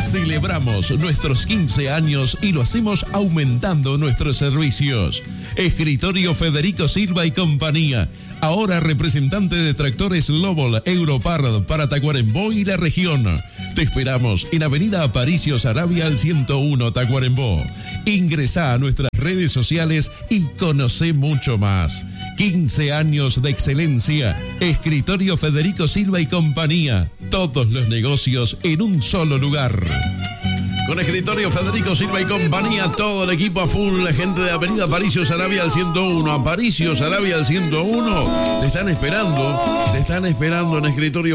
Celebramos nuestros 15 años y lo hacemos aumentando nuestros servicios. Escritorio Federico Silva y compañía. Ahora representante de tractores Lobol, Europard para Tacuarembó y la región. Te esperamos en Avenida Aparicio Saravia al 101 Tacuarembó. Ingresá a nuestras redes sociales y conoce mucho más. 15 años de excelencia. Escritorio Federico Silva y compañía. Todos los negocios en un solo lugar. Con Escritorio Federico Silva y compañía, todo el equipo a full, la gente de Avenida Aparicio Saravia al 101, Aparicio Saravia al 101. Te están esperando en Escritorio